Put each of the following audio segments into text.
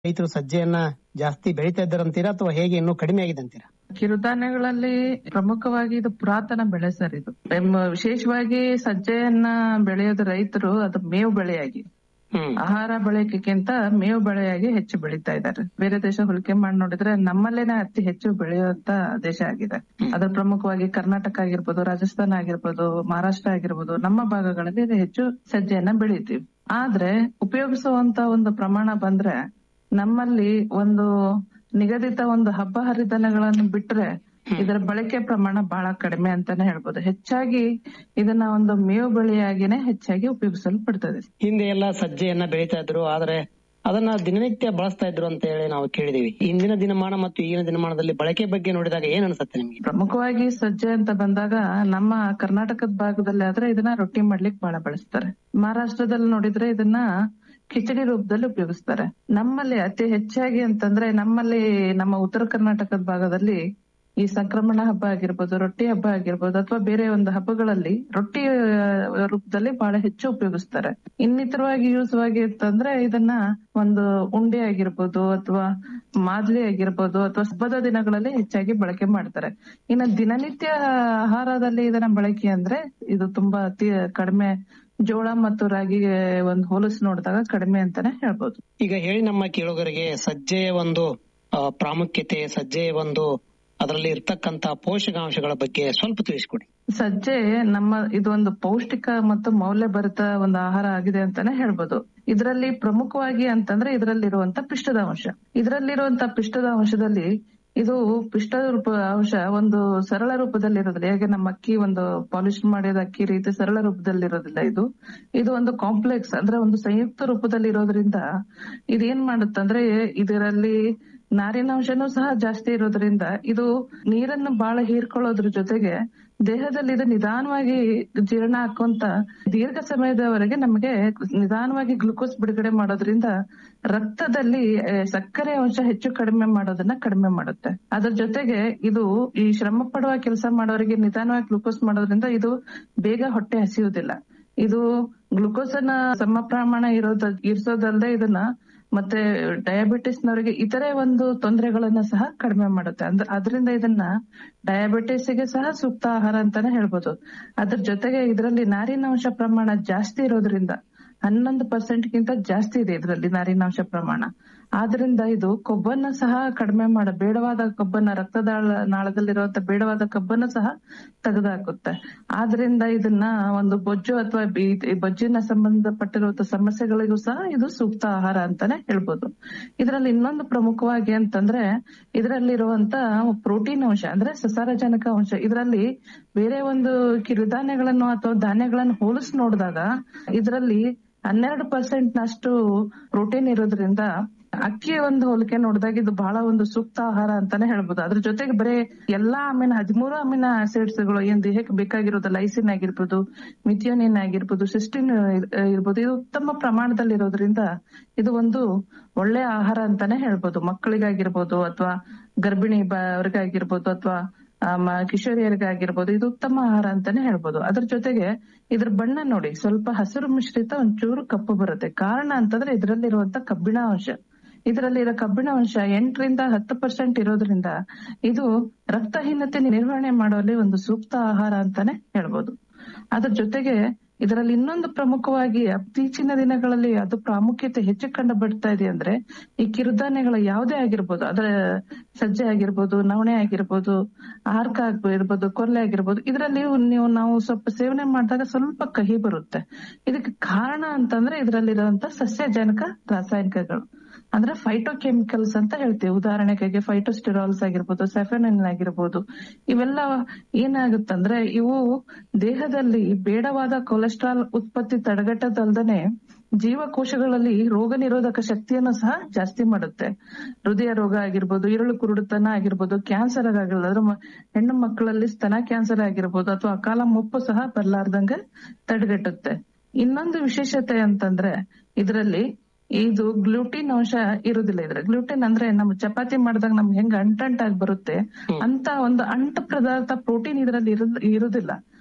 ರೈತರು ಸಜ್ಜೆಯನ್ನ ಜಾಸ್ತಿ ಬೆಳೀತಾ ಇದ್ದಾರಂತೀರಾ ಅಥವಾ ಹೇಗೆ ಇನ್ನೂ ಕಡಿಮೆ ಆಗಿದೆ ಅಂತೀರಾ? ಕಿರುಧಾನ್ಯಗಳಲ್ಲಿ ಪ್ರಮುಖವಾಗಿ ಇದು ಪುರಾತನ ಬೆಳೆ ಸರ್. ಇದು ವಿಶೇಷವಾಗಿ ಸಜ್ಜೆಯನ್ನ ಬೆಳೆಯೋದು ರೈತರು ಅದು ಮೇವು ಬೆಳೆಯಾಗಿ, ಆಹಾರ ಬಳಕೆಗಿಂತ ಮೇವು ಬೆಳೆಯಾಗಿ ಹೆಚ್ಚು ಬೆಳೀತಾ ಇದ್ದಾರೆ. ಬೇರೆ ದೇಶ ಹೋಲಿಕೆ ಮಾಡಿ ನೋಡಿದ್ರೆ ನಮ್ಮಲ್ಲೇನೆ ಅತಿ ಹೆಚ್ಚು ಬೆಳೆಯುವಂತ ದೇಶ ಆಗಿದೆ. ಅದ್ರ ಪ್ರಮುಖವಾಗಿ ಕರ್ನಾಟಕ ಆಗಿರ್ಬೋದು, ರಾಜಸ್ಥಾನ ಆಗಿರ್ಬೋದು, ಮಹಾರಾಷ್ಟ್ರ ಆಗಿರ್ಬೋದು, ನಮ್ಮ ಭಾಗಗಳಲ್ಲಿ ಹೆಚ್ಚು ಸಜ್ಜೆಯನ್ನ ಬೆಳಿತೀವಿ. ಆದ್ರೆ ಉಪಯೋಗಿಸುವಂತ ಒಂದು ಪ್ರಮಾಣ ಬಂದ್ರೆ ನಮ್ಮಲ್ಲಿ ಒಂದು ನಿಗದಿತ ಒಂದು ಹಬ್ಬ ಹರಿದಿನಗಳನ್ನು ಬಿಟ್ರೆ ಇದರ ಬಳಕೆ ಪ್ರಮಾಣ ಬಹಳ ಕಡಿಮೆ ಅಂತಾನೆ ಹೇಳ್ಬೋದು. ಹೆಚ್ಚಾಗಿ ಇದನ್ನ ಒಂದು ಮೇವು ಬೆಳೆಯಾಗಿನೇ ಹೆಚ್ಚಾಗಿ ಉಪಯೋಗಿಸಲ್ಪಡ್ತದೆ. ಹಿಂದೆ ಎಲ್ಲ ಸಜ್ಜೆಯನ್ನ ಬೆಳೀತಾ ಇದ್ರು, ಆದ್ರೆ ಅದನ್ನ ದಿನನಿತ್ಯ ಬಳಸ್ತಾ ಇದ್ರು ಅಂತ ಹೇಳಿ ನಾವು ಕೇಳಿದೀವಿ. ಇಂದಿನ ದಿನಮಾನ ಮತ್ತು ಈಗಿನ ದಿನಮಾನದಲ್ಲಿ ಬಳಕೆ ಬಗ್ಗೆ ನೋಡಿದಾಗ ಏನ್ ಅನ್ಸುತ್ತೆ ನಿಮ್ಗೆ? ಪ್ರಮುಖವಾಗಿ ಸಜ್ಜೆ ಅಂತ ಬಂದಾಗ ನಮ್ಮ ಕರ್ನಾಟಕದ ಭಾಗದಲ್ಲಿ ಆದ್ರೆ ಇದನ್ನ ರೊಟ್ಟಿ ಮಾಡ್ಲಿಕ್ಕೆ ಬಹಳ ಬಳಸ್ತಾರೆ. ಮಹಾರಾಷ್ಟ್ರದಲ್ಲಿ ನೋಡಿದ್ರೆ ಇದನ್ನ ಕಿಚಡಿ ರೂಪದಲ್ಲಿ ಉಪಯೋಗಿಸ್ತಾರೆ. ನಮ್ಮಲ್ಲಿ ಅತಿ ಹೆಚ್ಚಾಗಿ ಅಂತಂದ್ರೆ ನಮ್ಮ ಉತ್ತರ ಕರ್ನಾಟಕದ ಭಾಗದಲ್ಲಿ ಈ ಸಂಕ್ರಮಣ ಹಬ್ಬ ಆಗಿರ್ಬೋದು, ರೊಟ್ಟಿ ಹಬ್ಬ ಆಗಿರ್ಬೋದು, ಅಥವಾ ಬೇರೆ ಒಂದು ಹಬ್ಬಗಳಲ್ಲಿ ರೊಟ್ಟಿ ರೂಪದಲ್ಲಿ ಬಹಳ ಹೆಚ್ಚು ಉಪಯೋಗಿಸ್ತಾರೆ. ಇನ್ನಿತರವಾಗಿ ಯೂಸ್ವಾಗಿ ಅಂತಂದ್ರೆ ಇದನ್ನ ಒಂದು ಉಂಡೆ ಆಗಿರ್ಬೋದು ಅಥವಾ ಮಾದ್ಲಿ ಆಗಿರ್ಬೋದು ಅಥವಾ ಹಬ್ಬದ ದಿನಗಳಲ್ಲಿ ಹೆಚ್ಚಾಗಿ ಬಳಕೆ ಮಾಡ್ತಾರೆ. ಇನ್ನು ದಿನನಿತ್ಯ ಆಹಾರದಲ್ಲಿ ಇದನ್ನ ಬಳಕೆ ಅಂದ್ರೆ ಇದು ತುಂಬಾ ಅತಿ ಕಡಿಮೆ. ಜೋಳ ಮತ್ತು ರಾಗಿಗೆ ಒಂದು ಹೋಲಿಸಿ ನೋಡಿದಾಗ ಕಡಿಮೆ ಅಂತಾನೆ ಹೇಳ್ಬೋದು. ಈಗ ಹೇಳಿ ನಮ್ಮ ಕೇಳುಗರಿಗೆ ಸಜ್ಜೆಯ ಒಂದು ಪ್ರಾಮುಖ್ಯತೆ, ಸಜ್ಜೆಯ ಒಂದು ಅದರಲ್ಲಿ ಇರ್ತಕ್ಕಂತ ಪೋಷಕಾಂಶಗಳ ಬಗ್ಗೆ ಸ್ವಲ್ಪ ತಿಳಿಸ್ಕೊಡಿ. ಸಜ್ಜೆ ಇದು ಒಂದು ಪೌಷ್ಟಿಕ ಮತ್ತು ಮೌಲ್ಯಭರಿತ ಒಂದು ಆಹಾರ ಆಗಿದೆ ಅಂತಾನೆ ಹೇಳ್ಬೋದು. ಇದರಲ್ಲಿ ಪ್ರಮುಖವಾಗಿ ಅಂತಂದ್ರೆ ಇದರಲ್ಲಿರುವಂತ ಪಿಷ್ಟದ ಅಂಶದಲ್ಲಿ ಇದು ಪಿಷ್ಟ ಅಂಶ ಒಂದು ಸರಳ ರೂಪದಲ್ಲಿ ಇರೋದಿಲ್ಲ. ಹೇಗೆ ನಮ್ಮ ಅಕ್ಕಿ ಒಂದು ಪಾಲಿಶ್ ಮಾಡಿದ ಅಕ್ಕಿ ರೀತಿ ಸರಳ ರೂಪದಲ್ಲಿ ಇರೋದಿಲ್ಲ. ಇದು ಒಂದು ಕಾಂಪ್ಲೆಕ್ಸ್ ಅಂದ್ರೆ ಒಂದು ಸಂಯುಕ್ತ ರೂಪದಲ್ಲಿ ಇರೋದ್ರಿಂದ ಇದೇನ್ ಮಾಡುತ್ತಂದ್ರೆ ಇದರಲ್ಲಿ ನಾರಿನಾಂಶನೂ ಸಹ ಜಾಸ್ತಿ ಇರೋದ್ರಿಂದ ಇದು ನೀರನ್ನು ಬಹಳ ಹೀರ್ಕೊಳ್ಳೋದ್ರ ಜೊತೆಗೆ ದೇಹದಲ್ಲಿ ಇದು ನಿಧಾನವಾಗಿ ಜೀರ್ಣ ಹಾಕುವಂತ ದೀರ್ಘ ಸಮಯದವರೆಗೆ ನಮಗೆ ನಿಧಾನವಾಗಿ ಗ್ಲುಕೋಸ್ ಬಿಡುಗಡೆ ಮಾಡೋದ್ರಿಂದ ರಕ್ತದಲ್ಲಿ ಸಕ್ಕರೆ ಅಂಶ ಹೆಚ್ಚು ಕಡಿಮೆ ಮಾಡೋದನ್ನ ಕಡಿಮೆ ಮಾಡುತ್ತೆ. ಅದ್ರ ಜೊತೆಗೆ ಇದು ಈ ಶ್ರಮ ಪಡುವ ಕೆಲಸ ಮಾಡೋರಿಗೆ ನಿಧಾನವಾಗಿ ಗ್ಲುಕೋಸ್ ಮಾಡೋದ್ರಿಂದ ಇದು ಬೇಗ ಹೊಟ್ಟೆ ಹಸಿಯುವುದಿಲ್ಲ. ಇದು ಗ್ಲುಕೋಸ್ ಅನ್ನ ಸಮ ಪ್ರಮಾಣ ಇರಿಸೋದಲ್ಲದೆ ಇದನ್ನ ಮತ್ತೆ ಡಯಾಬಿಟಿಸ್ ನವರಿಗೆ ಇತರೆ ಒಂದು ತೊಂದರೆಗಳನ್ನ ಸಹ ಕಡಿಮೆ ಮಾಡುತ್ತೆ. ಅದರಿಂದ ಇದನ್ನ ಡಯಾಬಿಟಿಸ್ಗೆ ಸಹ ಸೂಕ್ತ ಆಹಾರ ಅಂತಾನೆ ಹೇಳ್ಬೋದು. ಅದ್ರ ಜೊತೆಗೆ ಇದರಲ್ಲಿ ನಾರಿನಾಂಶ ಪ್ರಮಾಣ ಜಾಸ್ತಿ ಇರೋದ್ರಿಂದ 11% ಗಿಂತ ಜಾಸ್ತಿ ಇದೆ ಇದರಲ್ಲಿ ನಾರಿನಾಂಶ ಪ್ರಮಾಣ. ಆದ್ರಿಂದ ಇದು ಕೊಬ್ಬನ್ನ ಸಹ ಕಡಿಮೆ ಬೇಡವಾದ ಕೊಬ್ಬನ್ನ ನಾಳದಲ್ಲಿರುವಂತ ಬೇಡವಾದ ಕೊಬ್ಬನ್ನ ಸಹ ತೆಗೆದುಹಾಕುತ್ತೆ. ಆದ್ರಿಂದ ಇದನ್ನ ಒಂದು ಬೊಜ್ಜು ಅಥವಾ ಬೊಜ್ಜಿನ ಸಂಬಂಧಪಟ್ಟಿರುವಂತ ಸಮಸ್ಯೆಗಳಿಗೂ ಸಹ ಇದು ಸೂಕ್ತ ಆಹಾರ ಅಂತಾನೆ ಹೇಳ್ಬೋದು. ಇದರಲ್ಲಿ ಇನ್ನೊಂದು ಪ್ರಮುಖವಾಗಿ ಅಂತಂದ್ರೆ ಇದರಲ್ಲಿರುವಂತ ಪ್ರೋಟೀನ್ ಅಂಶ ಅಂದ್ರೆ ಸಸಾರಜನಕ ಅಂಶ. ಇದರಲ್ಲಿ ಬೇರೆ ಒಂದು ಕಿರುಧಾನ್ಯಗಳನ್ನು ಅಥವಾ ಧಾನ್ಯಗಳನ್ನು ಹೋಲಿಸಿ ನೋಡಿದಾಗ ಇದರಲ್ಲಿ 12% ನಷ್ಟು ಪ್ರೋಟೀನ್ ಇರೋದ್ರಿಂದ ಅಕ್ಕಿ ಒಂದು ಹೋಲಿಕೆ ನೋಡಿದಾಗ ಇದು ಬಹಳ ಒಂದು ಸೂಕ್ತ ಆಹಾರ ಅಂತಾನೆ ಹೇಳ್ಬೋದು. ಅದ್ರ ಜೊತೆಗೆ ಬರೀ ಎಲ್ಲಾ 13 ಅಮಿನೋ ಆಸಿಡ್ಸ್ ಗಳು ಏನ್ ದೇಹಕ್ಕೆ ಬೇಕಾಗಿರೋದು, ಲೈಸಿನ್ ಆಗಿರ್ಬೋದು, ಮಿಥಿಯೋನಿನ್ ಆಗಿರ್ಬೋದು, ಸಿಸ್ಟಿನ್ ಇರ್ಬೋದು, ಇದು ಉತ್ತಮ ಪ್ರಮಾಣದಲ್ಲಿ ಇರೋದ್ರಿಂದ ಇದು ಒಂದು ಒಳ್ಳೆ ಆಹಾರ ಅಂತಾನೆ ಹೇಳ್ಬೋದು. ಮಕ್ಕಳಿಗಾಗಿರ್ಬೋದು ಅಥವಾ ಗರ್ಭಿಣಿ ಅವ್ರಿಗಾಗಿರ್ಬೋದು ಅಥವಾ ಕಿಶೋರಿಯರಿಗಾಗಿರ್ಬೋದು ಇದು ಉತ್ತಮ ಆಹಾರ ಅಂತಾನೆ ಹೇಳ್ಬೋದು. ಅದ್ರ ಜೊತೆಗೆ ಇದ್ರ ಬಣ್ಣ ನೋಡಿ ಸ್ವಲ್ಪ ಹಸಿರು ಮಿಶ್ರಿತ ಒಂಚೂರು ಕಪ್ಪು ಬರುತ್ತೆ. ಕಾರಣ ಅಂತಂದ್ರೆ ಇದರಲ್ಲಿರುವಂತ ಕಬ್ಬಿಣ ಅಂಶ. ಇದರಲ್ಲಿರೋ ಕಬ್ಬಿಣ ಅಂಶ 8ರಿಂದ 10% ಇರೋದ್ರಿಂದ ಇದು ರಕ್ತಹೀನತೆ ನಿರ್ವಹಣೆ ಮಾಡುವಲ್ಲಿ ಒಂದು ಸೂಕ್ತ ಆಹಾರ ಅಂತಾನೆ ಹೇಳ್ಬೋದು. ಅದ್ರ ಜೊತೆಗೆ ಇದರಲ್ಲಿ ಇನ್ನೊಂದು ಪ್ರಮುಖವಾಗಿ ಇತ್ತೀಚಿನ ದಿನಗಳಲ್ಲಿ ಅದು ಪ್ರಾಮುಖ್ಯತೆ ಹೆಚ್ಚು ಕಂಡು ಬರ್ತಾ ಇದೆ ಅಂದ್ರೆ ಈ ಕಿರುಧಾನ್ಯಗಳ ಯಾವುದೇ ಆಗಿರ್ಬೋದು, ಅದರ ಸಜ್ಜೆ ಆಗಿರ್ಬೋದು, ನವಣೆ ಆಗಿರ್ಬೋದು, ಆರ್ಕ ಆಗಿರ್ಬೋದು, ಕೊರ್ಲೆ ಆಗಿರ್ಬೋದು, ಇದರಲ್ಲಿ ನಾವು ಸ್ವಲ್ಪ ಸೇವನೆ ಮಾಡಿದಾಗ ಸ್ವಲ್ಪ ಕಹಿ ಬರುತ್ತೆ. ಇದಕ್ಕೆ ಕಾರಣ ಅಂತಂದ್ರೆ ಇದರಲ್ಲಿರುವಂತ ಸಸ್ಯಜನಕ ರಾಸಾಯನಿಕಗಳು ಅಂದ್ರೆ ಫೈಟೋಕೆಮಿಕಲ್ಸ್ ಅಂತ ಹೇಳ್ತೀವಿ. ಉದಾಹರಣೆಗೆ ಫೈಟೋಸ್ಟಿರಾಲ್ಸ್ ಆಗಿರ್ಬೋದು, ಸೆಫೆನಿನ್ ಆಗಿರ್ಬೋದು, ಇವೆಲ್ಲ ಏನಾಗುತ್ತಂದ್ರೆ ಇವು ದೇಹದಲ್ಲಿ ಬೇಡವಾದ ಕೊಲೆಸ್ಟ್ರಾಲ್ ಉತ್ಪತ್ತಿ ತಡೆಗಟ್ಟದಲ್ದನೆ ಜೀವಕೋಶಗಳಲ್ಲಿ ರೋಗ ನಿರೋಧಕ ಶಕ್ತಿಯನ್ನು ಸಹ ಜಾಸ್ತಿ ಮಾಡುತ್ತೆ. ಹೃದಯ ರೋಗ ಆಗಿರ್ಬೋದು, ಇರುಳು ಕುರುಡುತನ ಆಗಿರ್ಬೋದು, ಕ್ಯಾನ್ಸರ್ ಆಗಿರ್ಬೋದು, ಹೆಣ್ಣು ಮಕ್ಕಳಲ್ಲಿ ಸ್ತನ ಕ್ಯಾನ್ಸರ್ ಆಗಿರ್ಬೋದು ಅಥವಾ ಅಕಾಲ ಮುಪ್ಪು ಸಹ ಬರ್ಲಾರ್ದಂಗೆ ತಡೆಗಟ್ಟುತ್ತೆ. ಇನ್ನೊಂದು ವಿಶೇಷತೆ ಅಂತಂದ್ರೆ ಇದರಲ್ಲಿ ಇದು ಗ್ಲೂಟಿನ್ ಅಂಶ ಇರುದಿಲ್ಲ. ಗ್ಲೂಟಿನ್ ಅಂದ್ರೆ ನಮ್ಮ ಚಪಾತಿ ಮಾಡಿದಾಗ ನಮ್ಗೆ ಹೆಂಗ ಅಂಟಾಗಿ ಬರುತ್ತೆ ಅಂತ ಒಂದು ಅಂಟ ಪದಾರ್ಥ ಪ್ರೋಟೀನ್ ಇದರಲ್ಲಿ ಇರುದಿಲ್ಲ.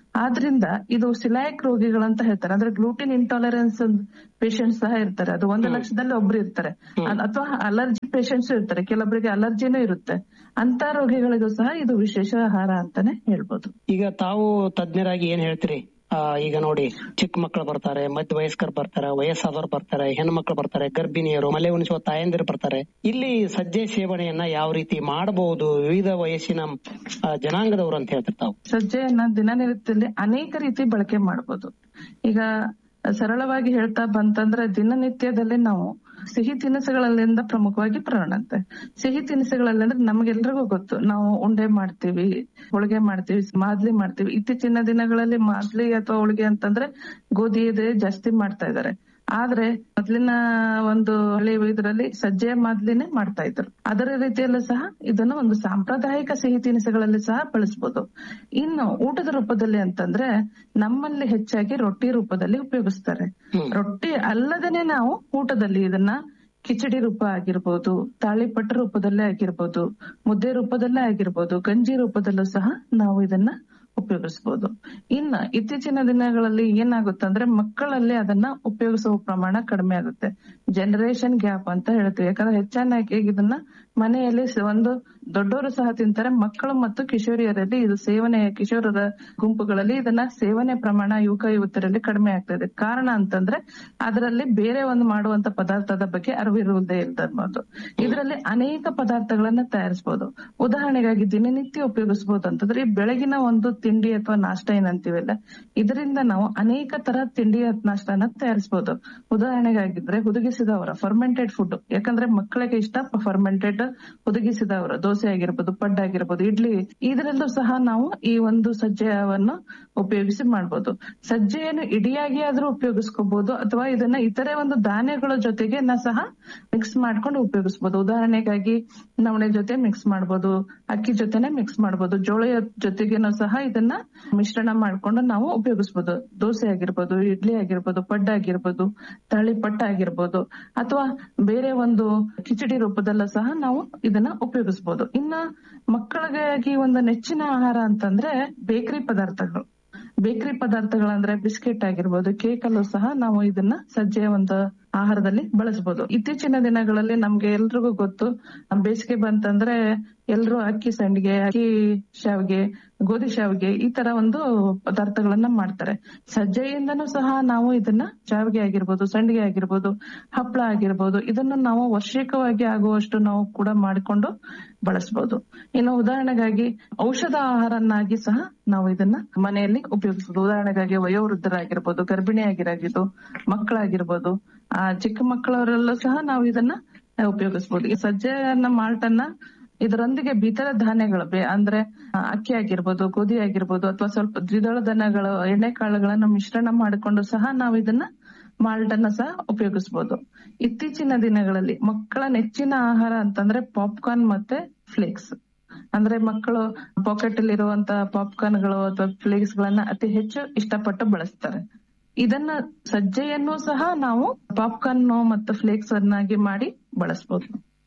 ಆದ್ರಿಂದ ಇದು ಸಿಲೈಕ್ ರೋಗಿಗಳಂತ ಹೇಳ್ತಾರೆ. ಅಂದ್ರೆ ಗ್ಲೂಟಿನ್ ಇಂಟಾಲರೆನ್ಸ್ ಪೇಷಂಟ್ ಸಹ ಇರ್ತಾರೆ. ಅದು 1,00,000ದಲ್ಲಿ ಒಬ್ರು ಇರ್ತಾರೆ. ಅಥವಾ ಅಲರ್ಜಿ ಪೇಷಂಟ್ಸ್ ಇರ್ತಾರೆ, ಕೆಲವೊಬ್ಬರಿಗೆ ಅಲರ್ಜಿನೂ ಇರುತ್ತೆ. ಅಂತ ರೋಗಿಗಳಿಗೂ ಸಹ ಇದು ವಿಶೇಷ ಆಹಾರ ಅಂತಾನೆ ಹೇಳ್ಬೋದು. ಈಗ ತಾವು ತಜ್ಞರಾಗಿ ಏನ್ ಹೇಳ್ತೀರಿ? ಈಗ ನೋಡಿ, ಚಿಕ್ಕ ಮಕ್ಕಳು ಬರ್ತಾರೆ, ಮಧ್ಯ ವಯಸ್ಕರು ಬರ್ತಾರೆ, ವಯಸ್ಸಾದವರು ಬರ್ತಾರೆ, ಹೆಣ್ಣು ಮಕ್ಕಳು ಬರ್ತಾರೆ, ಗರ್ಭಿಣಿಯರು, ಮಲೆ ಉಣಿಸುವ ತಾಯಂದಿರು ಬರ್ತಾರೆ. ಇಲ್ಲಿ ಸಜ್ಜೆ ಸೇವನೆಯನ್ನ ಯಾವ ರೀತಿ ಮಾಡಬಹುದು ವಿವಿಧ ವಯಸ್ಸಿನ ಜನಾಂಗದವರು ಅಂತ ಹೇಳ್ತಾರೆ ತಾವು? ಸಜ್ಜೆಯನ್ನ ದಿನನಿತ್ಯದಲ್ಲಿ ಅನೇಕ ರೀತಿ ಬಳಕೆ ಮಾಡಬಹುದು. ಈಗ ಸರಳವಾಗಿ ಹೇಳ್ತಾ ಬಂತಂದ್ರೆ, ದಿನನಿತ್ಯದಲ್ಲಿ ನಾವು ಸಿಹಿ ತಿನಿಸುಗಳಲ್ಲಿಂದ ಪ್ರಮುಖವಾಗಿ ಪ್ರಾರಂಭ. ಸಿಹಿ ತಿನಿಸುಗಳಲ್ಲಿ ಅಂದ್ರೆ ನಮ್ಗೆಲ್ರಿಗೂ ಗೊತ್ತು, ನಾವು ಉಂಡೆ ಮಾಡ್ತೀವಿ, ಹೋಳಿಗೆ ಮಾಡ್ತೀವಿ, ಮಾದ್ಲಿ ಮಾಡ್ತೀವಿ. ಇತ್ತೀಚಿನ ದಿನಗಳಲ್ಲಿ ಮಾದ್ಲಿ ಅಥವಾ ಹೋಳಿಗೆ ಅಂತಂದ್ರೆ ಗೋಧಿಯದೇ ಜಾಸ್ತಿ ಮಾಡ್ತಾ ಇದ್ದಾರೆ. ಆದ್ರೆ ಮೊದ್ಲಿನ ಒಂದು ಹಳೆ ಇದರಲ್ಲಿ ಸಜ್ಜೆಯ ಮಾದ್ಲಿನೇ ಮಾಡ್ತಾ ಇದ್ರು. ಅದರ ರೀತಿಯಲ್ಲೂ ಸಹ ಇದನ್ನು ಒಂದು ಸಾಂಪ್ರದಾಯಿಕ ಸಿಹಿ ತಿನಿಸುಗಳಲ್ಲಿ ಸಹ ಬಳಸಬಹುದು. ಇನ್ನು ಊಟದ ರೂಪದಲ್ಲಿ ಅಂತಂದ್ರೆ ನಮ್ಮಲ್ಲಿ ಹೆಚ್ಚಾಗಿ ರೊಟ್ಟಿ ರೂಪದಲ್ಲಿ ಉಪಯೋಗಿಸ್ತಾರೆ. ರೊಟ್ಟಿ ಅಲ್ಲದೇನೆ ನಾವು ಊಟದಲ್ಲಿ ಇದನ್ನ ಕಿಚಡಿ ರೂಪ ಆಗಿರ್ಬೋದು, ತಾಳಿಪಟ್ಟ ರೂಪದಲ್ಲೇ ಆಗಿರ್ಬೋದು, ಮುದ್ದೆ ರೂಪದಲ್ಲೇ ಆಗಿರ್ಬೋದು, ಗಂಜಿ ರೂಪದಲ್ಲೂ ಸಹ ನಾವು ಇದನ್ನ ಉಪಯೋಗಿಸಬಹುದು. ಇನ್ನ ಇತ್ತೀಚಿನ ದಿನಗಳಲ್ಲಿ ಏನಾಗುತ್ತಂದ್ರೆ ಮಕ್ಕಳಲ್ಲಿ ಅದನ್ನ ಉಪಯೋಗಿಸುವ ಪ್ರಮಾಣ ಕಡಿಮೆ ಆಗುತ್ತೆ. ಜನರೇಷನ್ ಗ್ಯಾಪ್ ಅಂತ ಹೇಳ್ತೀವಿ. ಯಾಕಂದ್ರೆ ಹೆಚ್ಚಾಗಿ ಇದನ್ನ ಮನೆಯಲ್ಲಿ ಒಂದು ದೊಡ್ಡವರು ಸಹ ತಿಂತಾರೆ, ಮಕ್ಕಳು ಮತ್ತು ಕಿಶೋರಿಯರಲ್ಲಿ ಇದು ಸೇವನೆ, ಕಿಶೋರರ ಗುಂಪುಗಳಲ್ಲಿ ಇದನ್ನ ಸೇವನೆ ಪ್ರಮಾಣ ಯುವಕರಲ್ಲಿ ಕಡಿಮೆ ಆಗ್ತಾ ಇದೆ. ಕಾರಣ ಅಂತಂದ್ರೆ ಅದರಲ್ಲಿ ಬೇರೆ ಒಂದು ಮಾಡುವಂತ ಪದಾರ್ಥದ ಬಗ್ಗೆ ಅರಿವಿರುವುದೇ ಇರ್ಬೋದು. ಇದರಲ್ಲಿ ಅನೇಕ ಪದಾರ್ಥಗಳನ್ನ ತಯಾರಿಸಬಹುದು. ಉದಾಹರಣೆಗಾಗಿ ದಿನನಿತ್ಯ ಉಪಯೋಗಿಸಬಹುದು ಅಂತಂದ್ರೆ ಬೆಳಗಿನ ಒಂದು ತಿಂಡಿ ಅಥವಾ ನಾಷ್ಟ ಏನಂತೀವಲ್ಲ, ಇದರಿಂದ ನಾವು ಅನೇಕ ತರ ತಿಂಡಿ ನಾಷ್ಟನ ತಯಾರಿಸಬಹುದು. ಉದಾಹರಣೆಗಾಗಿದ್ರೆ ಹುದುಗಿಸಿದವರ ಫರ್ಮೆಂಟೆಡ್ ಫುಡ್, ಯಾಕಂದ್ರೆ ಮಕ್ಕಳಿಗೆ ಇಷ್ಟ ಫರ್ಮೆಂಟೆಡ್ ಹುದುಗಿಸಿದವರ ದೋಸೆ ಆಗಿರ್ಬೋದು, ಪಡ್ಡು ಆಗಿರ್ಬೋದು, ಇಡ್ಲಿ, ಇದರಲ್ಲೂ ಸಹ ನಾವು ಈ ಒಂದು ಸಜ್ಜೆಯನ್ನು ಉಪಯೋಗಿಸಿ ಮಾಡಬಹುದು. ಸಜ್ಜೆಯನ್ನು ಇಡಿಯಾಗಿ ಆದ್ರೂ ಉಪಯೋಗಿಸ್ಕೋಬಹುದು, ಅಥವಾ ಇದನ್ನ ಇತರೆ ಒಂದು ಧಾನ್ಯಗಳ ಜೊತೆಗೆ ಸಹ ಮಿಕ್ಸ್ ಮಾಡ್ಕೊಂಡು ಉಪಯೋಗಿಸಬಹುದು. ಉದಾಹರಣೆಗಾಗಿ ನವಣೆ ಜೊತೆ ಮಿಕ್ಸ್ ಮಾಡಬಹುದು, ಅಕ್ಕಿ ಜೊತೆನೆ ಮಿಕ್ಸ್ ಮಾಡಬಹುದು, ಜೋಳ ಜೊತೆಗೇನೂ ಸಹ ಇದನ್ನ ಮಿಶ್ರಣ ಮಾಡ್ಕೊಂಡು ನಾವು ಉಪಯೋಗಿಸಬಹುದು. ದೋಸೆ ಆಗಿರ್ಬೋದು, ಇಡ್ಲಿ ಆಗಿರ್ಬೋದು, ಪಡ್ಡು ಆಗಿರ್ಬೋದು, ತಾಳಿಪಟ್ಟ ಆಗಿರ್ಬೋದು, ಅಥವಾ ಬೇರೆ ಒಂದು ಕಿಚಡಿ ರೂಪದಲ್ಲ ಸಹ ನಾವು ಇದನ್ನ ಉಪಯೋಗಿಸಬಹುದು. ಇನ್ನ ಮಕ್ಕಳಿಗಾಗಿ ಒಂದು ನೆಚ್ಚಿನ ಆಹಾರ ಅಂತಂದ್ರೆ ಬೇಕರಿ ಪದಾರ್ಥಗಳು. ಬೇಕರಿ ಪದಾರ್ಥಗಳಂದ್ರೆ ಬಿಸ್ಕೆಟ್ ಆಗಿರ್ಬೋದು, ಕೇಕ್ ಅಲ್ಲೂ ಸಹ ನಾವು ಇದನ್ನ ಸಜ್ಜೆಯ ಒಂದು ಆಹಾರದಲ್ಲಿ ಬಳಸಬಹುದು. ಇತ್ತೀಚಿನ ದಿನಗಳಲ್ಲಿ ನಮ್ಗೆ ಎಲ್ರಿಗೂ ಗೊತ್ತು, ಬೇಸಿಗೆ ಬಂತಂದ್ರೆ ಎಲ್ರು ಅಕ್ಕಿ ಸಂಡಿಗೆ, ಅಕ್ಕಿ ಶಾವಿಗೆ, ಗೋಧಿ ಶಾವಿಗೆ, ಈ ತರ ಒಂದು ಪದಾರ್ಥಗಳನ್ನ ಮಾಡ್ತಾರೆ. ಸಜ್ಜೆಯಿಂದನೂ ಸಹ ನಾವು ಇದನ್ನ ಶಾವಿಗೆ ಆಗಿರ್ಬೋದು, ಸಂಡಿಗೆ ಆಗಿರ್ಬೋದು, ಹಪ್ಪಳ ಆಗಿರ್ಬೋದು, ಇದನ್ನು ನಾವು ವರ್ಷಿಕವಾಗಿ ಆಗುವಷ್ಟು ನಾವು ಕೂಡ ಮಾಡಿಕೊಂಡು ಬಳಸಬಹುದು. ಇನ್ನು ಉದಾಹರಣೆಗಾಗಿ ಔಷಧ ಆಹಾರನ್ನಾಗಿ ಸಹ ನಾವು ಇದನ್ನ ಮನೆಯಲ್ಲಿ ಉಪಯೋಗಿಸಬಹುದು. ಉದಾಹರಣೆಗಾಗಿ ವಯೋವೃದ್ಧರಾಗಿರ್ಬೋದು, ಗರ್ಭಿಣಿ ಆಗಿರಾಗಿದ್ದು, ಮಕ್ಕಳಾಗಿರ್ಬೋದು, ಚಿಕ್ಕ ಮಕ್ಕಳವರೆಲ್ಲೂ ಸಹ ನಾವು ಇದನ್ನ ಉಪಯೋಗಿಸಬಹುದು. ಈ ಸಜ್ಜೆಯನ್ನ ಮಾಲ್ಟನ್ನ ಇದರೊಂದಿಗೆ ಇತರ ಧಾನ್ಯಗಳು ಅಂದ್ರೆ ಅಕ್ಕಿ ಆಗಿರ್ಬೋದು, ಗೋಧಿ ಆಗಿರ್ಬೋದು, ಅಥವಾ ಸ್ವಲ್ಪ ದ್ವಿದಳ ಧಾನ್ಯಗಳು, ಎಣ್ಣೆಕಾಳುಗಳನ್ನ ಮಿಶ್ರಣ ಮಾಡಿಕೊಂಡು ಸಹ ನಾವು ಇದನ್ನ ಮಾಲ್ಟ್ ಅನ್ನ ಸಹ ಉಪಯೋಗಿಸಬಹುದು. ಇತ್ತೀಚಿನ ದಿನಗಳಲ್ಲಿ ಮಕ್ಕಳ ನೆಚ್ಚಿನ ಆಹಾರ ಅಂತಂದ್ರೆ ಪಾಪ್ಕಾರ್ನ್ ಮತ್ತೆ ಫ್ಲೇಕ್ಸ್. ಅಂದ್ರೆ ಮಕ್ಕಳು ಪಾಕೆಟ್ ಅಲ್ಲಿ ಇರುವಂತಹ ಪಾಪ್ಕಾರ್ನ್ಗಳು ಅಥವಾ ಫ್ಲೇಕ್ಸ್ ಗಳನ್ನ ಅತಿ ಹೆಚ್ಚು ಇಷ್ಟಪಟ್ಟು ಬಳಸ್ತಾರೆ. ಇದನ್ನ ಸಜ್ಜೆಯನ್ನು ಸಹ ನಾವು ಪಾಪ್ಕಾರ್ನ್ ಮತ್ತು ಫ್ಲೇಕ್ಸ್ ಅನ್ನಾಗಿ ಮಾಡಿ ಬಳಸಬಹುದು.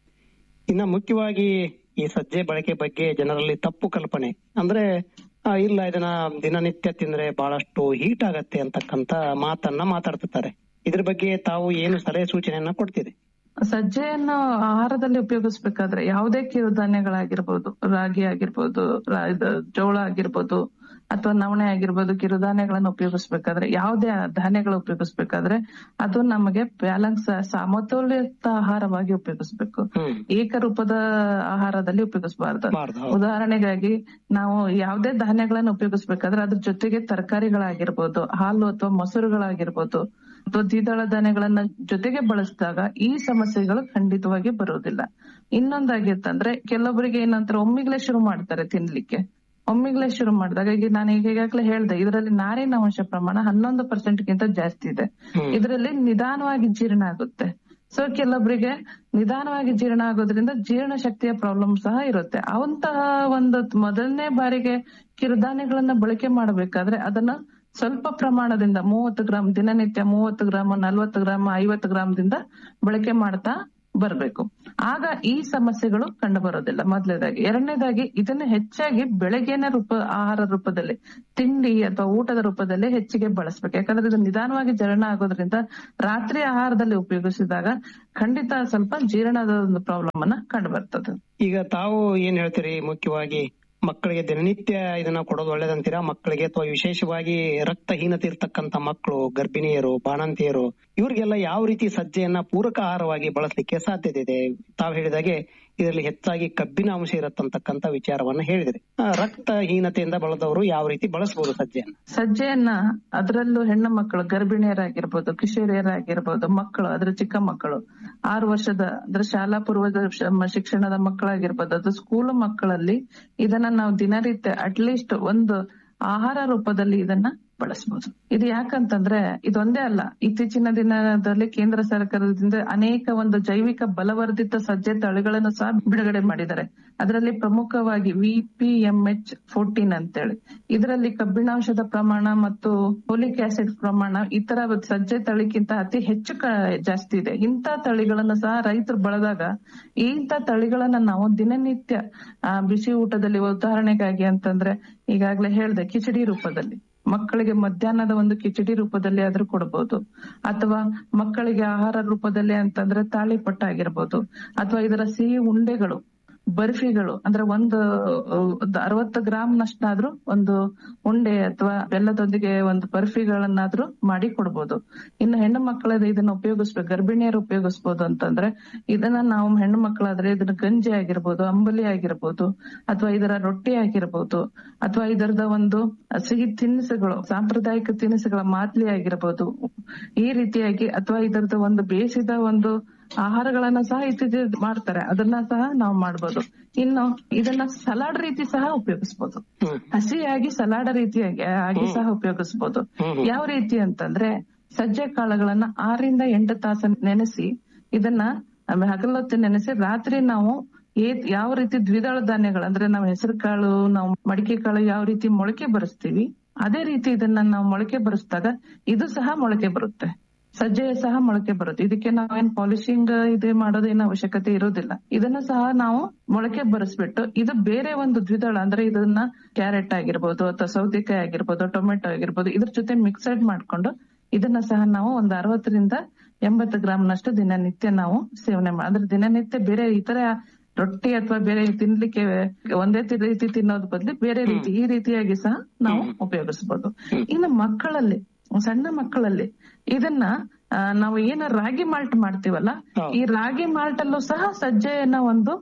ಇನ್ನ ಮುಖ್ಯವಾಗಿ ಈ ಸಜ್ಜೆ ಬಳಕೆ ಬಗ್ಗೆ ಜನರಲ್ಲಿ ತಪ್ಪು ಕಲ್ಪನೆ ಅಂದ್ರೆ, ಇಲ್ಲ ಇದನ್ನ ದಿನನಿತ್ಯ ತಿಂದ್ರೆ ಬಹಳಷ್ಟು ಹೀಟ್ ಆಗತ್ತೆ ಅಂತಕ್ಕಂತ ಮಾತನ್ನ ಮಾತಾಡ್ತಿರ್ತಾರೆ. ಇದ್ರ ಬಗ್ಗೆ ತಾವು ಏನು ಸಲಹೆ ಸೂಚನೆಯನ್ನ ಕೊಡ್ತೀರಿ? ಸಜ್ಜೆಯನ್ನು ಆಹಾರದಲ್ಲಿ ಉಪಯೋಗಿಸ್ಬೇಕಾದ್ರೆ ಯಾವುದೇ ಕಿರುಧಾನ್ಯಗಳಾಗಿರ್ಬೋದು, ರಾಗಿ ಆಗಿರ್ಬೋದು, ಜೋಳ ಆಗಿರ್ಬೋದು, ಅಥವಾ ನವಣೆ ಆಗಿರ್ಬೋದು, ಕಿರುಧಾನ್ಯಗಳನ್ನು ಉಪಯೋಗಿಸ್ಬೇಕಾದ್ರೆ, ಯಾವುದೇ ಧಾನ್ಯಗಳು ಉಪಯೋಗಿಸ್ಬೇಕಾದ್ರೆ ಅದು ನಮಗೆ ಬ್ಯಾಲೆನ್ಸ್, ಸಮತೋಲಿತ ಆಹಾರವಾಗಿ ಉಪಯೋಗಿಸ್ಬೇಕು. ಏಕರೂಪದ ಆಹಾರದಲ್ಲಿ ಉಪಯೋಗಿಸಬಾರ್ದು. ಉದಾಹರಣೆಗಾಗಿ ನಾವು ಯಾವುದೇ ಧಾನ್ಯಗಳನ್ನು ಉಪಯೋಗಿಸ್ಬೇಕಾದ್ರೆ ಅದ್ರ ಜೊತೆಗೆ ತರಕಾರಿಗಳಾಗಿರ್ಬೋದು, ಹಾಲು ಅಥವಾ ಮೊಸರುಗಳಾಗಿರ್ಬೋದು, ಅಥವಾ ದ್ವಿದಳ ಧಾನ್ಯಗಳನ್ನ ಜೊತೆಗೆ ಬಳಸಿದಾಗ ಈ ಸಮಸ್ಯೆಗಳು ಖಂಡಿತವಾಗಿ ಬರುವುದಿಲ್ಲ. ಇನ್ನೊಂದಾಗಿತ್ತಂದ್ರೆ ಕೆಲವೊಬ್ಬರಿಗೆ ಏನಂತಾರೆ, ಒಮ್ಮಿಗ್ಲೇ ಶುರು ಮಾಡ್ತಾರೆ ತಿನ್ಲಿಕ್ಕೆ. ಒಮ್ಮಿಗ್ಲೇ ಶುರು ಮಾಡಿದಾಗ, ಈಗ ನಾನು ಈಗಾಗಲೇ ಹೇಳ್ದೆ, ಇದರಲ್ಲಿ ನಾರಿನಾಂಶ ಪ್ರಮಾಣ 11% ಜಾಸ್ತಿ ಇದೆ. ಇದರಲ್ಲಿ ನಿಧಾನವಾಗಿ ಜೀರ್ಣ ಆಗುತ್ತೆ. ಸೊ ಕೆಲವೊಬ್ಬರಿಗೆ ನಿಧಾನವಾಗಿ ಜೀರ್ಣ ಆಗೋದ್ರಿಂದ ಜೀರ್ಣ ಶಕ್ತಿಯ ಪ್ರಾಬ್ಲಮ್ ಸಹ ಇರುತ್ತೆ. ಅವಂತಹ ಒಂದು ಮೊದಲನೇ ಬಾರಿಗೆ ಕಿರುಧಾನ್ಯಗಳನ್ನ ಬಳಕೆ ಮಾಡಬೇಕಾದ್ರೆ ಅದನ್ನ ಸ್ವಲ್ಪ ಪ್ರಮಾಣದಿಂದ 30 ಗ್ರಾಂ ದಿನನಿತ್ಯ 30 ಗ್ರಾಮ್, 40 ಗ್ರಾಮ್, 50 ಗ್ರಾಮದಿಂದ ಬಳಕೆ ಮಾಡ್ತಾ ಬರ್ಬೇಕು. ಆಗ ಈ ಸಮಸ್ಯೆಗಳು ಕಂಡು ಬರೋದಿಲ್ಲ. ಮೊದಲನೇದಾಗಿ. ಎರಡನೇದಾಗಿ ಇದನ್ನ ಹೆಚ್ಚಾಗಿ ಬೆಳಗ್ಗೆನ ಆಹಾರ ರೂಪದಲ್ಲಿ, ತಿಂಡಿ ಅಥವಾ ಊಟದ ರೂಪದಲ್ಲಿ ಹೆಚ್ಚಿಗೆ ಬಳಸ್ಬೇಕು. ಯಾಕಂದ್ರೆ ಇದು ನಿಧಾನವಾಗಿ ಜೀರ್ಣ ಆಗೋದ್ರಿಂದ ರಾತ್ರಿ ಆಹಾರದಲ್ಲಿ ಉಪಯೋಗಿಸಿದಾಗ ಖಂಡಿತ ಸ್ವಲ್ಪ ಜೀರ್ಣದ ಒಂದು ಪ್ರಾಬ್ಲಮ್ ಅನ್ನ ಕಂಡು ಬರ್ತದೆ. ಈಗ ತಾವು ಏನ್ ಹೇಳ್ತೀರಿ, ಮುಖ್ಯವಾಗಿ ಮಕ್ಕಳಿಗೆ ದಿನನಿತ್ಯ ಇದನ್ನ ಕೊಡೋದು ಒಳ್ಳೇದಂತೀರಾ? ಮಕ್ಕಳಿಗೆ ಅಥವಾ ವಿಶೇಷವಾಗಿ ರಕ್ತಹೀನತೆ ಇರ್ತಕ್ಕಂತ ಮಕ್ಕಳು, ಗರ್ಭಿಣಿಯರು, ಬಾಣಂತಿಯರು, ಇವ್ರಿಗೆಲ್ಲ ಯಾವ ರೀತಿ ಸಜ್ಜೆಯನ್ನ ಪೂರಕ ಆಹಾರವಾಗಿ ಬಳಸಲಿಕ್ಕೆ ಸಾಧ್ಯತೆ ಇದೆ? ತಾವು ಹೇಳಿದಾಗೆ ಇದರಲ್ಲಿ ಹೆಚ್ಚಾಗಿ ಕಬ್ಬಿನ ಅಂಶ ಇರತ್ತಂತಕ್ಕಂತ ವಿಚಾರವನ್ನ ಹೇಳಿದ್ರಿ. ರಕ್ತಹೀನತೆಯಿಂದ ಬಳದವರು ಯಾವ ರೀತಿ ಬಳಸಬಹುದು ಸಜ್ಜೆಯನ್ನ? ಅದರಲ್ಲೂ ಹೆಣ್ಣು ಮಕ್ಕಳು, ಗರ್ಭಿಣಿಯರಾಗಿರ್ಬೋದು, ಕಿಶೋರಿಯರಾಗಿರ್ಬೋದು, ಮಕ್ಕಳು, ಅದ್ರ ಚಿಕ್ಕ ಮಕ್ಕಳು, 6 ವರ್ಷದ ಅಂದ್ರೆ ಶಾಲಾ ಪೂರ್ವದ ಶಿಕ್ಷಣದ ಮಕ್ಕಳಾಗಿರ್ಬೋದು, ಅದು ಸ್ಕೂಲ್ ಮಕ್ಕಳಲ್ಲಿ ಇದನ್ನ ನಾವು ದಿನನಿತ್ಯ ಅಟ್ಲೀಸ್ಟ್ ಒಂದು ಆಹಾರ ರೂಪದಲ್ಲಿ ಇದನ್ನ ಬಳಸಬಹುದು. ಇದು ಯಾಕಂತಂದ್ರೆ ಇದೊಂದೇ ಅಲ್ಲ, ಇತ್ತೀಚಿನ ದಿನದಲ್ಲಿ ಕೇಂದ್ರ ಸರ್ಕಾರದಿಂದ ಅನೇಕ ಒಂದು ಜೈವಿಕ ಬಲವರ್ಧಿತ ಸಜ್ಜೆ ತಳಿಗಳನ್ನು ಸಹ ಬಿಡುಗಡೆ ಮಾಡಿದ್ದಾರೆ. ಅದರಲ್ಲಿ ಪ್ರಮುಖವಾಗಿ VPMH14 ಅಂತೇಳಿ, ಇದರಲ್ಲಿ ಕಬ್ಬಿಣಾಂಶದ ಪ್ರಮಾಣ ಮತ್ತು ಫೋಲಿಕ್ ಆಸಿಡ್ ಪ್ರಮಾಣ ಇತರ ಸಜ್ಜೆ ತಳಿಗಿಂತ ಅತಿ ಹೆಚ್ಚು ಜಾಸ್ತಿ ಇದೆ. ಇಂಥ ತಳಿಗಳನ್ನು ಸಹ ರೈತರು ಬಳದಾಗ ಇಂಥ ತಳಿಗಳನ್ನ ನಾವು ದಿನನಿತ್ಯ ಬಿಸಿ ಊಟದಲ್ಲಿ, ಉದಾಹರಣೆಗಾಗಿ ಅಂತಂದ್ರೆ ಈಗಾಗ್ಲೇ ಹೇಳ್ದೆ, ಕಿಚಡಿ ರೂಪದಲ್ಲಿ ಮಕ್ಕಳಿಗೆ ಮಧ್ಯಾಹ್ನದ ಒಂದು ಕಿಚಡಿ ರೂಪದಲ್ಲಿ ಆದ್ರೂ ಕೊಡಬಹುದು, ಅಥವಾ ಮಕ್ಕಳಿಗೆ ಆಹಾರ ರೂಪದಲ್ಲಿ ಅಂತಂದ್ರೆ ತಾಳಿಪಟ್ಟ ಆಗಿರ್ಬೋದು, ಅಥವಾ ಇದರ ಸಿಹಿ ಉಂಡೆಗಳು, ಬರ್ಫಿಗಳು, ಅಂದ್ರೆ ಒಂದು 60 ಗ್ರಾಮ್ ನಷ್ಟಾದ್ರೂ ಒಂದು ಉಂಡೆ ಅಥವಾ ಬೆಲ್ಲದೊಂದಿಗೆ ಒಂದು ಬರ್ಫಿಗಳನ್ನಾದ್ರೂ ಮಾಡಿ ಕೊಡ್ಬೋದು. ಇನ್ನು ಹೆಣ್ಣು ಮಕ್ಕಳದ ಇದನ್ನ ಉಪಯೋಗಿಸ್ಬೇಕು, ಗರ್ಭಿಣಿಯರು ಉಪಯೋಗಿಸ್ಬೋದು ಅಂತಂದ್ರೆ ಇದನ್ನ ನಾವು ಹೆಣ್ಣು ಮಕ್ಕಳಾದ್ರೆ ಇದನ್ನ ಗಂಜಿ ಆಗಿರ್ಬೋದು, ಅಂಬಲಿ ಆಗಿರ್ಬೋದು, ಅಥವಾ ಇದರ ರೊಟ್ಟಿ ಆಗಿರ್ಬೋದು, ಅಥವಾ ಇದರದ ಒಂದು ಸಿಹಿ ತಿನಿಸುಗಳು, ಸಾಂಪ್ರದಾಯಿಕ ತಿನಿಸುಗಳ ಮಾದ್ಲಿ ಆಗಿರ್ಬೋದು, ಈ ರೀತಿಯಾಗಿ, ಅಥವಾ ಇದರದ ಒಂದು ಬೇಯಿಸಿದ ಒಂದು ಆಹಾರಗಳನ್ನ ಸಹ ಇತ್ತೀಚೆಗೆ ಮಾಡ್ತಾರೆ, ಅದನ್ನ ಸಹ ನಾವು ಮಾಡ್ಬೋದು. ಇನ್ನು ಇದನ್ನ ಸಲಾಡ್ ರೀತಿ ಸಹ ಉಪಯೋಗಿಸಬಹುದು, ಹಸಿಯಾಗಿ ಸಲಾಡ್ ರೀತಿಯಾಗಿ ಸಹ ಉಪಯೋಗಿಸಬಹುದು. ಯಾವ ರೀತಿ ಅಂತಂದ್ರೆ ಸಜ್ಜೆ ಕಾಳುಗಳನ್ನ 6 ರಿಂದ 8 ತಾಸು ನೆನೆಸಿ, ಇದನ್ನ ಹಗಲೊತ್ತು ನೆನೆಸಿ ರಾತ್ರಿ ನಾವು ಯಾವ ರೀತಿ ದ್ವಿದಳ ಧಾನ್ಯಗಳು ಅಂದ್ರೆ ನಾವು ಹೆಸರು ಕಾಳು, ನಾವು ಮಡಿಕೆ ಕಾಳು ಯಾವ ರೀತಿ ಮೊಳಕೆ ಬರಿಸ್ತೀವಿ, ಅದೇ ರೀತಿ ಇದನ್ನ ನಾವು ಮೊಳಕೆ ಬರಿಸಿದಾಗ ಇದು ಸಹ ಮೊಳಕೆ ಬರುತ್ತೆ, ಸಜ್ಜೆ ಸಹ ಮೊಳಕೆ ಬರುತ್ತೆ. ಇದಕ್ಕೆ ನಾವೇನ್ ಪಾಲಿಶಿಂಗ್ ಇದು ಮಾಡೋದೇನು ಅವಶ್ಯಕತೆ ಇರೋದಿಲ್ಲ. ಇದನ್ನ ಸಹ ನಾವು ಮೊಳಕೆ ಬರಿಸ್ಬಿಟ್ಟು ಇದು ಬೇರೆ ಒಂದು ದ್ವಿದಳ ಅಂದ್ರೆ ಇದನ್ನ ಕ್ಯಾರೆಟ್ ಆಗಿರ್ಬೋದು, ಅಥವಾ ಸೌತೆಕಾಯಿ ಆಗಿರ್ಬೋದು, ಟೊಮೆಟೊ ಆಗಿರ್ಬೋದು, ಇದ್ರ ಜೊತೆ ಮಿಕ್ಸಡ್ ಮಾಡ್ಕೊಂಡು ಇದನ್ನ ಸಹ ನಾವು ಒಂದು 60 ರಿಂದ 80 ಗ್ರಾಮ್ನಷ್ಟು ದಿನನಿತ್ಯ ನಾವು ಸೇವನೆ ಅಂದ್ರೆ ದಿನನಿತ್ಯ ಬೇರೆ ಇತರ ರೊಟ್ಟಿ ಅಥವಾ ಬೇರೆ ತಿನ್ಲಿಕ್ಕೆ ಒಂದೇ ರೀತಿ ತಿನ್ನೋದ್ ಬದಲು ಬೇರೆ ರೀತಿ, ಈ ರೀತಿಯಾಗಿ ಸಹ ನಾವು ಉಪಯೋಗಿಸಬಹುದು. ಇನ್ನು ಮಕ್ಕಳಲ್ಲಿ, ಸಣ್ಣ ಮಕ್ಕಳಲ್ಲಿ ಇದನ್ನ ನಾವು ಏನು ರಾಗಿ ಮಾಲ್ಟ್ ಮಾಡ್ತೀವಲ್ಲ, ಈ ರಾಗಿ ಮಾಲ್ಟ್ ಅಲ್ಲೂ ಸಹ ಸಜ್ಜೆಯನ್ನ ಒಂದು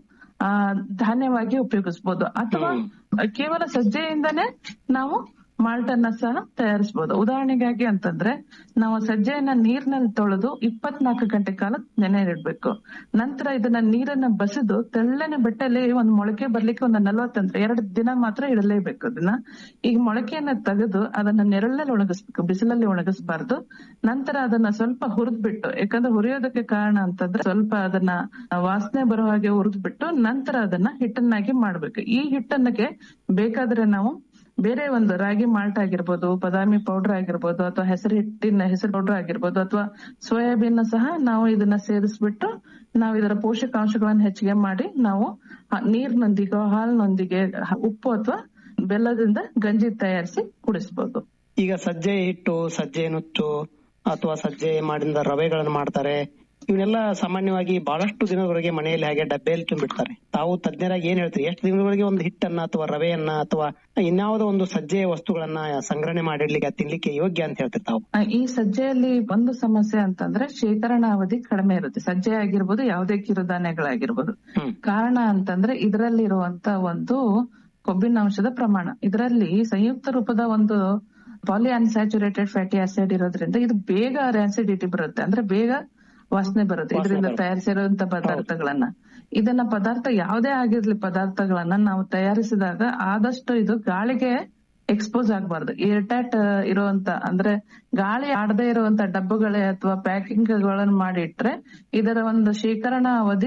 ಧಾನ್ಯವಾಗಿ ಉಪಯೋಗಿಸಬಹುದು, ಅಥವಾ ಕೇವಲ ಸಜ್ಜೆಯಿಂದನೇ ನಾವು ಮಾಲ್ಟ್ ಅನ್ನ ಸಹ ತಯಾರಿಸಬಹುದು. ಉದಾಹರಣೆಗಾಗಿ ಅಂತಂದ್ರೆ ನಾವು ಸಜ್ಜೆಯನ್ನ ನೀರಿನಲ್ಲಿ ತೊಳೆದು 24 ಗಂಟೆ ಕಾಲ ನೆನೆ ಇಡ್ಬೇಕು. ನಂತರ ಇದನ್ನ ನೀರನ್ನ ಬಸಿದು ತೆಳ್ಳನೆ ಬಟ್ಟೆಯಲ್ಲಿ ಒಂದ್ ಮೊಳಕೆ ಬರ್ಲಿಕ್ಕೆ ಒಂದು 40 ಅಂದ್ರೆ 2 ದಿನ ಮಾತ್ರ ಇಡಲೇಬೇಕು. ಅದನ್ನ ಈಗ ಮೊಳಕೆಯನ್ನ ತೆಗೆದು ಅದನ್ನ ನೆರಳಲ್ಲಿ ಒಣಗಿಸ್ಬೇಕು, ಬಿಸಿಲಲ್ಲಿ ಒಣಗಿಸಬಾರ್ದು. ನಂತರ ಅದನ್ನ ಸ್ವಲ್ಪ ಹುರಿದ್ಬಿಟ್ಟು, ಯಾಕಂದ್ರೆ ಹುರಿಯೋದಕ್ಕೆ ಕಾರಣ ಅಂತಂದ್ರೆ ಸ್ವಲ್ಪ ಅದನ್ನ ವಾಸನೆ ಬರೋ ಹಾಗೆ ಹುರಿದ್ಬಿಟ್ಟು ನಂತರ ಅದನ್ನ ಹಿಟ್ಟನ್ನಾಗಿ ಮಾಡ್ಬೇಕು. ಈ ಹಿಟ್ಟನ್ನಕ್ಕೆ ಬೇಕಾದ್ರೆ ನಾವು ಬೇರೆ ಒಂದು ರಾಗಿ ಮಾಲ್ಟ್ ಆಗಿರ್ಬೋದು, ಬಾದಾಮಿ ಪೌಡರ್ ಆಗಿರ್ಬೋದು, ಅಥವಾ ಹೆಸರು ಪೌಡರ್ ಆಗಿರ್ಬೋದು, ಅಥವಾ ಸೋಯಾಬೀನ್ ಸಹ ನಾವು ಇದನ್ನ ಸೇರಿಸ್ಬಿಟ್ಟು ನಾವು ಇದರ ಪೋಷಕಾಂಶಗಳನ್ನು ಹೆಚ್ಚಿಗೆ ಮಾಡಿ ನಾವು ನೀರಿನೊಂದಿಗೆ, ಹಾಲಿನೊಂದಿಗೆ, ಉಪ್ಪು ಅಥವಾ ಬೆಲ್ಲದಿಂದ ಗಂಜಿ ತಯಾರಿಸಿ ಕುಡಿಸಬಹುದು. ಈಗ ಸಜ್ಜೆ ಹಿಟ್ಟು, ಸಜ್ಜೆ ನುಚ್ಚು ಅಥವಾ ಸಜ್ಜೆ ಮಾಡಿದ ರವೆಗಳನ್ನು ಮಾಡ್ತಾರೆ. ಇವನ್ನೆಲ್ಲ ಸಾಮಾನ್ಯವಾಗಿ ಬಹಳಷ್ಟು ದಿನದವರೆಗೆ ಮನೆಯಲ್ಲಿ ಹಾಗೆ ಡಬ್ಬೆಯಲ್ಲಿ ತುಂಬಿಡ್ತಾರೆ. ತಾವು ತಜ್ಞರಾಗಿ ಏನ್ ಹೇಳ್ತೀರಿ? ಎಷ್ಟು ದಿನದವರೆಗೆ ಒಂದು ಹಿಟ್ಟನ್ನ ಅಥವಾ ರವೆಯನ್ನ ಅಥವಾ ಇನ್ಯಾವುದೋ ಒಂದು ಸಜ್ಜೆ ವಸ್ತುಗಳನ್ನ ಸಂಗ್ರಹಣೆ ಮಾಡಿಡ್ಲಿಕ್ಕೆ, ತಿನ್ಲಿಕ್ಕೆ ಯೋಗ್ಯ ಅಂತ ಹೇಳ್ತೀರಿ ತಾವು? ಈ ಸಜ್ಜೆಯಲ್ಲಿ ಒಂದು ಸಮಸ್ಯೆ ಅಂತಂದ್ರೆ ಶೇಖರಣಾ ಅವಧಿ ಕಡಿಮೆ ಇರುತ್ತೆ. ಸಜ್ಜೆ ಆಗಿರ್ಬೋದು, ಯಾವುದೇ ಕಿರುಧಾನ್ಯಗಳಾಗಿರ್ಬೋದು. ಕಾರಣ ಅಂತಂದ್ರೆ ಇದರಲ್ಲಿರುವಂತ ಒಂದು ಕೊಬ್ಬಿನಾಂಶದ ಪ್ರಮಾಣ, ಇದರಲ್ಲಿ ಸಂಯುಕ್ತ ರೂಪದ ಒಂದು ಪಾಲಿ ಅನ್ಸ್ಯಾಚುರೇಟೆಡ್ ಫ್ಯಾಟಿ ಆಸಿಡ್ ಇರೋದ್ರಿಂದ ಇದು ಬೇಗ ಆಸಿಡಿಟಿ ಬರುತ್ತೆ, ಅಂದ್ರೆ ಬೇಗ ವಾಸನೆ ಬರುತ್ತೆ ಇದರಿಂದ ತಯಾರಿಸಿರುವಂತ ಪದಾರ್ಥಗಳನ್ನ. ಇದನ್ನ ಪದಾರ್ಥ ಯಾವುದೇ ಆಗಿರ್ಲಿ ಪದಾರ್ಥಗಳನ್ನ ನಾವು ತಯಾರಿಸಿದಾಗ ಆದಷ್ಟು ಇದು ಗಾಳಿಗೆ ಎಕ್ಸ್ಪೋಸ್ ಆಗ್ಬಾರ್ದು. ಏರ್ಟೈಟ್ ಇರುವಂತ ಅಂದ್ರೆ ಗಾಳಿ ಆಡದೇ ಇರುವಂತ ಡಬ್ಬಗಳೇ ಅಥವಾ ಪ್ಯಾಕಿಂಗ್ ಗಳನ್ನ ಮಾಡಿಟ್ರೆ ಇದರ ಒಂದು ಶೇಖರಣಾ ಅವಧಿ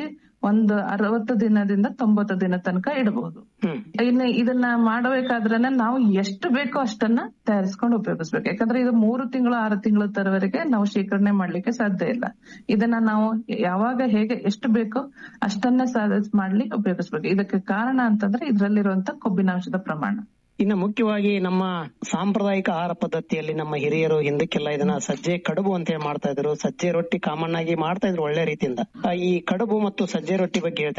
ಒಂದು 60 ದಿನದಿಂದ 90 ದಿನ ತನಕ ಇಡಬಹುದು. ಇನ್ನು ಇದನ್ನ ಮಾಡಬೇಕಾದ್ರೆ ನಾವು ಎಷ್ಟು ಬೇಕೋ ಅಷ್ಟನ್ನ ತಯಾರಿಸ್ಕೊಂಡು ಉಪಯೋಗಿಸ್ಬೇಕು. ಯಾಕಂದ್ರೆ ಇದು 3 ತಿಂಗಳು 6 ತಿಂಗಳ ತರವರೆಗೆ ನಾವು ಶೇಖರಣೆ ಮಾಡ್ಲಿಕ್ಕೆ ಸಾಧ್ಯ ಇಲ್ಲ. ಇದನ್ನ ನಾವು ಯಾವಾಗ ಹೇಗೆ ಎಷ್ಟು ಬೇಕೋ ಅಷ್ಟನ್ನೇ ಮಾಡ್ಲಿ ಉಪಯೋಗಿಸ್ಬೇಕು. ಇದಕ್ಕೆ ಕಾರಣ ಅಂತಂದ್ರೆ ಇದ್ರಲ್ಲಿರುವಂತ ಕೊಬ್ಬಿನಾಂಶದ ಪ್ರಮಾಣ. ಇನ್ನು ಮುಖ್ಯವಾಗಿ ನಮ್ಮ ಸಾಂಪ್ರದಾಯಿಕ ಆಹಾರ ಪದ್ಧತಿಯಲ್ಲಿ ನಮ್ಮ ಹಿರಿಯರು ಹಿಂದಕ್ಕೆಲ್ಲ ಇದನ್ನ ಸಜ್ಜೆ ಕಡುಬು ಅಂತ ಹೇಳಿ ಮಾಡ್ತಾ ಇದ್ರು. ಸಜ್ಜೆ ರೊಟ್ಟಿ ಕಾಮನ್ ಆಗಿ ಮಾಡ್ತಾ ಇದ್ರು ಒಳ್ಳೆ ರೀತಿಯಿಂದ. ಈ ಕಡುಬು ಮತ್ತು ಸಜ್ಜೆ ರೊಟ್ಟಿ ಬಗ್ಗೆ ಹೇಳ್ತಾರೆ.